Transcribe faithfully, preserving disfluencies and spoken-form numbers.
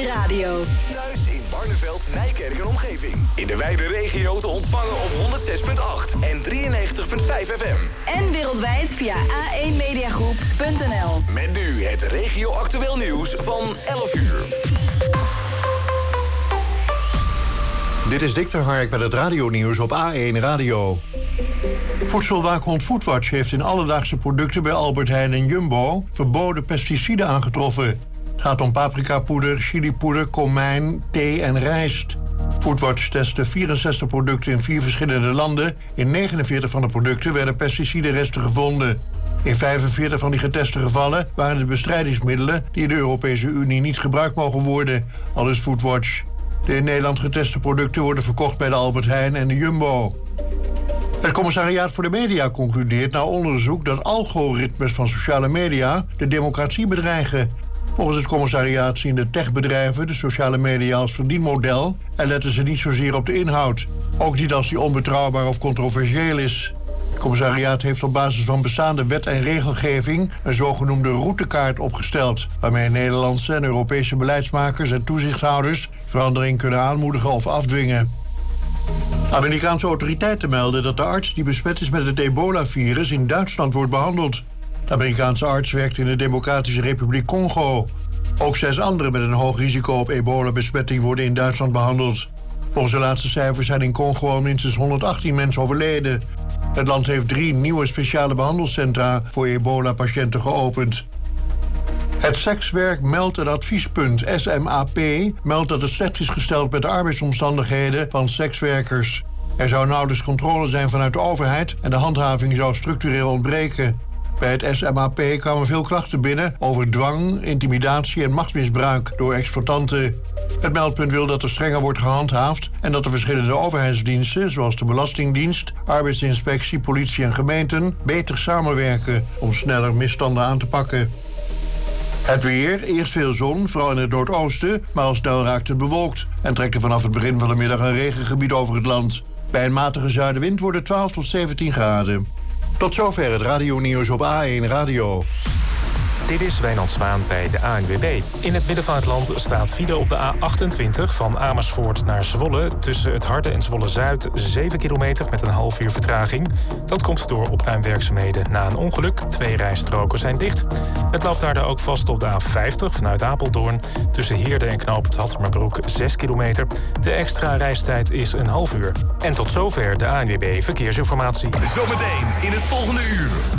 Radio. Thuis in Barneveld, Nijkerk en omgeving. In de wijde regio te ontvangen op honderd zes komma acht en drieënnegentig komma vijf F M. En wereldwijd via a één mediagroep punt n l. Met nu het regio-actueel nieuws van elf uur. Dit is Dick ter Hark met het radionieuws op A één Radio. Voedselwaakhond Foodwatch heeft in alledaagse producten bij Albert Heijn en Jumbo verboden pesticiden aangetroffen. Het gaat om paprikapoeder, chilipoeder, komijn, thee en rijst. Foodwatch testte vierenzestig producten in vier verschillende landen. In negenenveertig van de producten werden pesticidenresten gevonden. In vijfenveertig van die geteste gevallen waren het bestrijdingsmiddelen die in de Europese Unie niet gebruikt mogen worden, aldus Foodwatch. De in Nederland geteste producten worden verkocht bij de Albert Heijn en de Jumbo. Het Commissariaat voor de Media concludeert na onderzoek dat algoritmes van sociale media de democratie bedreigen. Volgens het commissariaat zien de techbedrijven de sociale media als verdienmodel en letten ze niet zozeer op de inhoud. Ook niet als die onbetrouwbaar of controversieel is. Het commissariaat heeft op basis van bestaande wet en regelgeving een zogenoemde routekaart opgesteld, waarmee Nederlandse en Europese beleidsmakers en toezichthouders verandering kunnen aanmoedigen of afdwingen. Amerikaanse autoriteiten melden dat de arts die besmet is met het ebola-virus in Duitsland wordt behandeld. De Amerikaanse arts werkt in de Democratische Republiek Congo. Ook zes anderen met een hoog risico op ebola-besmetting worden in Duitsland behandeld. Volgens de laatste cijfers zijn in Congo al minstens honderdachttien mensen overleden. Het land heeft drie nieuwe speciale behandelcentra voor ebola-patiënten geopend. Het Sekswerk Meld- en Adviespunt, S M A P, meldt dat het slecht is gesteld met de arbeidsomstandigheden van sekswerkers. Er zou nauwelijks controle zijn vanuit de overheid en de handhaving zou structureel ontbreken. Bij het S M A P kwamen veel klachten binnen over dwang, intimidatie en machtsmisbruik door exploitanten. Het meldpunt wil dat er strenger wordt gehandhaafd en dat de verschillende overheidsdiensten, zoals de Belastingdienst, Arbeidsinspectie, politie en gemeenten, beter samenwerken om sneller misstanden aan te pakken. Het weer, eerst veel zon, vooral in het noordoosten, maar al snel raakt het bewolkt en trekt er vanaf het begin van de middag een regengebied over het land. Bij een matige zuidenwind wordt het twaalf tot zeventien graden. Tot zover het radionieuws op A één Radio. Dit is Wijnand Zwaan bij de A N W B. In het midden van het land staat file op de A achtentwintig van Amersfoort naar Zwolle. Tussen het Harde en Zwolle-Zuid zeven kilometer met een half uur vertraging. Dat komt door opruimwerkzaamheden na een ongeluk. Twee rijstroken zijn dicht. Het loopt daardoor ook vast op de A vijftig vanuit Apeldoorn. Tussen Heerde en Knoopend Hattemerbroek zes kilometer. De extra reistijd is een half uur. En tot zover de A N W B Verkeersinformatie. Zometeen in het volgende uur.